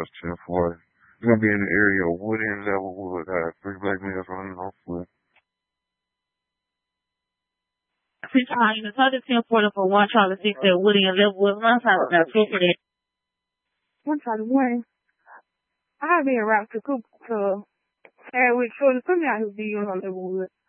towards 1040. We're gonna be in the area of Woody and Levelwood. Three black males running on foot. You know, target 1040 for 1 Charlie 6 at Woody and Levelwood. My time was about 2 for that. 1 Charlie 1. I'll be around to Harry with Shorty. Come out here, be on Levelwood.